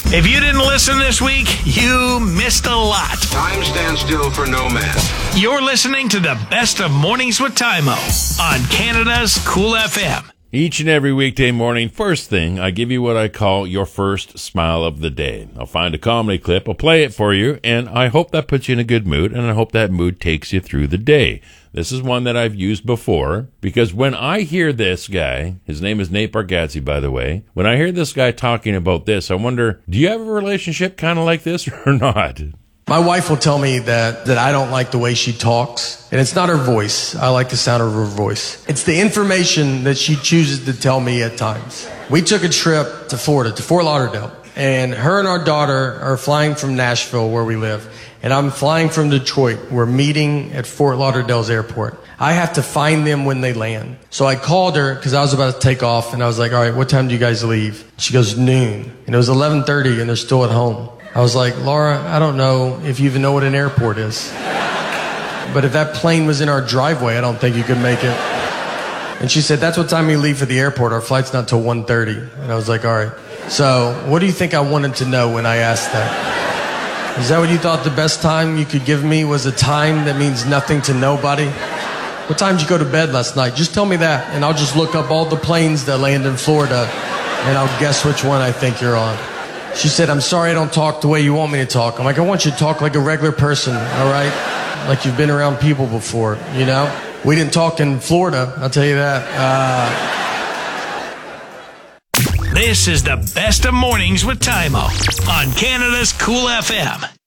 If you didn't listen this week, you missed a lot. Time stands still for no man. You're listening to the best of Mornings with Tymo on Canada's Cool FM. Each and every weekday morning, first thing, I give you what I call your first smile of the day. I'll find a comedy clip, I'll play it for you, and I hope that puts you in a good mood, and I hope that mood takes you through the day. This is one that I've used before, because when I hear this guy, his name is Nate Bargatze, by the way, when I hear this guy talking about this, I wonder, do you have a relationship kind of like this or not? My wife will tell me that I don't like the way she talks, and it's not her voice. I like the sound of her voice. It's the information that she chooses to tell me at times. We took a trip to Florida, to Fort Lauderdale, and her and our daughter are flying from Nashville, where we live, and I'm flying from Detroit. We're meeting at Fort Lauderdale's airport. I have to find them when they land. So I called her because I was about to take off, and I was like, all right, what time do you guys leave? She goes, noon. And it was 11:30, and they're still at home. I was like, Laura, I don't know if you even know what an airport is. But if that plane was in our driveway, I don't think you could make it. And she said, that's what time we leave for the airport. Our flight's not till 1:30. And I was like, all right. So what do you think I wanted to know when I asked that? Is that what you thought the best time you could give me was a time that means nothing to nobody? What time did you go to bed last night? Just tell me that, and I'll just look up all the planes that land in Florida, and I'll guess which one I think you're on. She said, I'm sorry I don't talk the way you want me to talk. I'm like, I want you to talk like a regular person, all right? Like you've been around people before, you know? We didn't talk in Florida, I'll tell you that. This is the best of Mornings with Tymo on Canada's Cool FM.